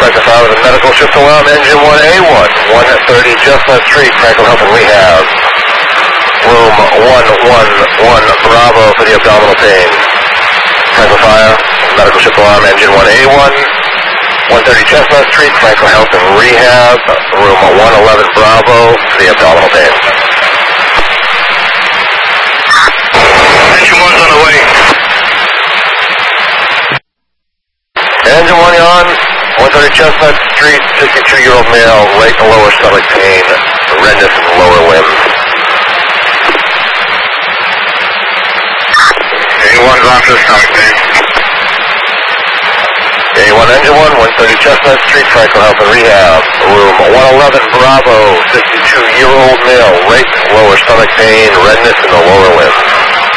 Franklin Fire with a medical shift alarm, engine 1A1, 130 Chestnut Street, Franklin Health and Rehab. Room 111 Bravo for the abdominal pain. Franklin Fire, medical shift alarm, engine 1A1, 130 Chestnut Street, Franklin Health and Rehab. Room 111 Bravo for the abdominal pain. Engine 1's on the way. Engine 1 on, 130 Chestnut Street, 62-year-old male, right and lower stomach pain, redness in the lower limbs. A1's on for stomach pain. A1 Engine 1, 130 Chestnut Street, Franklin Health and Rehab. Room 111 Bravo, 62-year-old male, right and lower stomach pain, redness in the lower limbs.